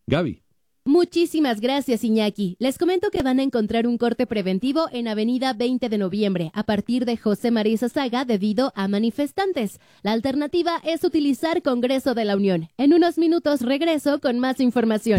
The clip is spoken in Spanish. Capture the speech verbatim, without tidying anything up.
Gaby. Muchísimas gracias, Iñaki. Les comento que van a encontrar un corte preventivo en Avenida veinte de noviembre a partir de José María Saga debido a manifestantes. La alternativa es utilizar Congreso de la Unión. En unos minutos regreso con más información.